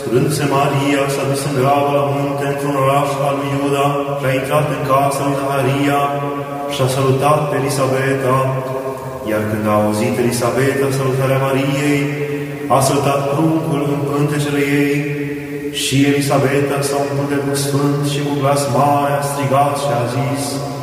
Scuturându-se Maria, s-a dus în grabă la munte, într-un oraș al lui Iuda, și a intrat în casa lui Zaharia și a salutat pe Elisabeta. Iar când a auzit Elisabeta salutarea Mariei, a salutat pruncul în pântecele ei și Elisabeta s-a umplut de Duh Sfânt și cu glas mare a strigat și a zis: